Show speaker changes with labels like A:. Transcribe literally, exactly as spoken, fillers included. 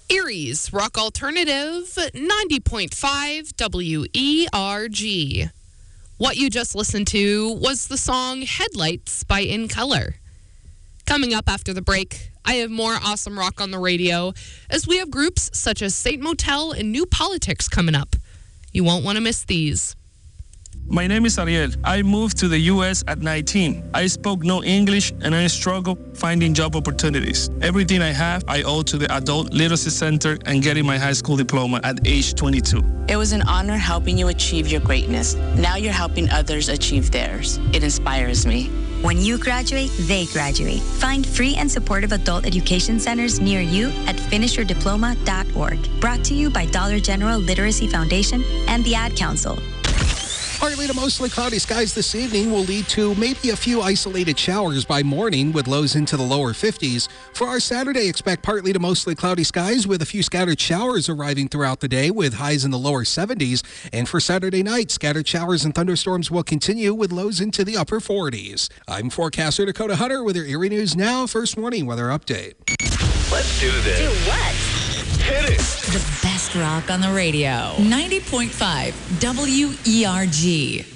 A: Erie's Rock Alternative, ninety point five W E R G. What you just listened to was the song Headlights by In Color. Coming up after the break, I have more awesome rock on the radio, as we have groups such as Saint Motel and New Politics coming up. You won't want to miss these.
B: My name is Ariel. I moved to the U S at nineteen. I spoke no English and I struggled finding job opportunities. Everything I have, I owe to the Adult Literacy Center and getting my high school diploma at age twenty-two.
C: It was an honor helping you achieve your greatness. Now you're helping others achieve theirs. It inspires me.
D: When you graduate, they graduate. Find free and supportive adult education centers near you at finish your diploma dot org. Brought to you by Dollar General Literacy Foundation and the Ad Council.
E: Partly to mostly cloudy skies this evening will lead to maybe a few isolated showers by morning with lows into the lower fifties. For our Saturday, expect partly to mostly cloudy skies with a few scattered showers arriving throughout the day with highs in the lower seventies. And for Saturday night, scattered showers and thunderstorms will continue with lows into the upper forties. I'm forecaster Dakota Hunter with your Erie News Now First Morning Weather Update.
F: Let's do this.
G: Do what?
F: Hit it.
G: The best rock on the radio. ninety point five W E R G.